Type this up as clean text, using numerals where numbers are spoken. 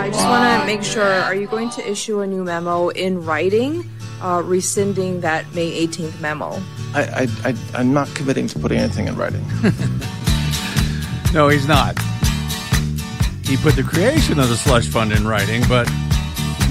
I just want to make sure, are you going to issue a new memo in writing, rescinding that May 18th memo? I'm not committing to putting anything in writing. No, he's not. He put the creation of the slush fund in writing, but